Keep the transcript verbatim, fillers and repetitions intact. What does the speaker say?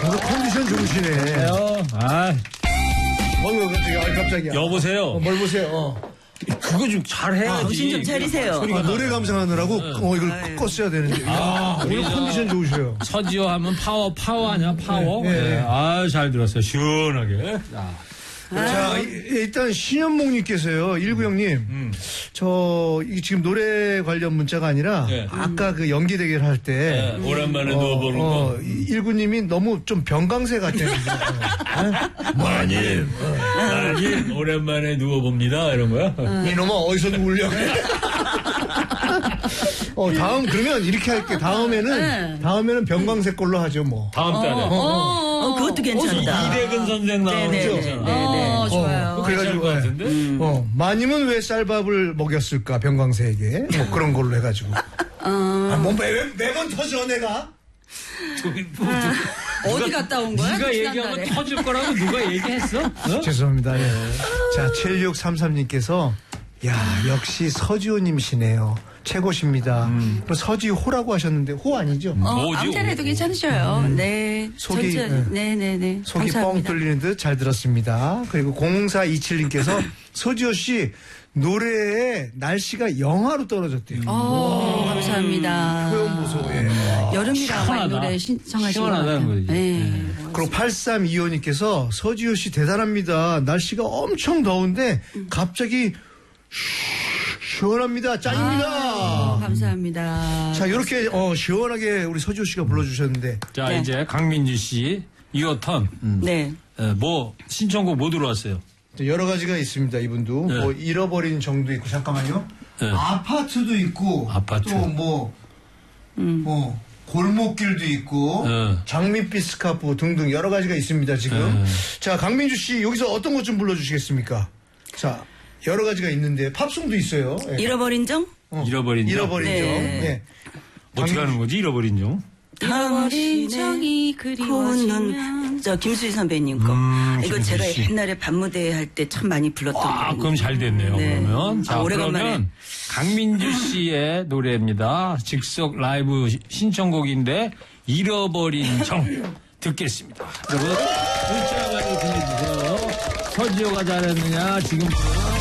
오늘 컨디션 좋으시네. 아, 어이구, 갑자기, 갑자기야. 여보세요. 어, 뭘 보세요? 어. 그거 좀 잘해야지. 정신 좀 차리세요. 아, 노래 감상하느라고 어, 이걸 아유. 껐어야 되는데. 아, 오늘 우리 컨디션 좋으셔요. 서지호 하면 파워, 파워 아니야, 파워? 네, 네. 네. 아, 잘 들었어요. 시원하게. 자. 자, 이- 일단 신현목님께서요, 일구형님, 음. 저, 이 지금 노래 관련 문자가 아니라, 네. 아까 그 연기 대결 할 때, 네, 오랜만에 어, 누워보는 어, 거. 이- 일구님이 너무 좀 병강세 같아요. 마님, 마님, 오랜만에 누워봅니다. 이런 거야? 이놈아, 어디서 누울려? 어, 다음, 그러면 이렇게 할게. 다음에는, 네. 다음에는 병강세 걸로 하죠, 뭐. 다음 달에. 어, 그것도 괜찮다. 이대근 선생 나오죠. 네네. 그렇죠? 어, 좋아요. 어, 그래가지고, 것 같은데? 어, 마님은 왜 쌀밥을 먹였을까, 병강세에게. 뭐 그런 걸로 해가지고. 아, 뭐 매, 매번 터져, 내가? 어디 갔다 온 거야? 네가 얘기하면 지난달에. 터질 거라고 누가 얘기했어? 어? 죄송합니다. 예. 자, 칠육삼삼님께서, 야, 역시 서지호님이시네요. 최고십니다. 그리고 서지호라고 하셨는데, 호 아니죠? 어, 뭐지? 아무튼 해도 괜찮으셔요. 네. 속이, 전체, 네네네. 속이 뻥 감사합니다. 뚫리는 듯 잘 들었습니다. 그리고 공사이칠님께서 서지호 씨 노래에 날씨가 영하로 떨어졌대요. 어, 감사합니다. 표현 보소. 예. 여름이라 많이 시원하다. 노래 신청하신 것 시원하다는 같아요. 거지. 네. 그리고 팔삼이오님께서 서지호 씨 대단합니다. 날씨가 엄청 더운데 갑자기 시원합니다. 짱입니다. 아, 감사합니다. 자, 이렇게 어, 시원하게 우리 서지호 씨가 불러주셨는데 자, 네. 이제 강민주 씨, 이어턴. 네. 에, 뭐, 신청곡 뭐 들어왔어요? 여러 가지가 있습니다. 이분도 네. 뭐 잃어버린 정도 있고 잠깐만요. 네. 아파트도 있고 아파트. 또 뭐 음. 뭐 골목길도 있고 네. 장밋빛 스카프 등등 여러 가지가 있습니다. 지금 네. 자 강민주 씨 여기서 어떤 것 좀 불러주시겠습니까? 자 여러 가지가 있는데 팝송도 있어요. 예. 잃어버린 정? 어, 잃어버린 정? 잃어버린 정. 네. 예. 어떻게 하는 거지? 잃어버린 정? 잃어버린 정이 그리워지면 저 김수희 선배님 거. 음, 이거 김수희 제가 씨. 옛날에 밤무대 할 때 참 많이 불렀던 아, 노래인데. 그럼 잘 됐네요, 네. 그러면. 자, 아, 오래간만에. 그러면 강민주 씨의 노래입니다. 즉석 라이브 신청곡인데, 잃어버린 정. 듣겠습니다. 여러분, 문자 많이 보내주세요. 서지호가 잘했느냐, 지금.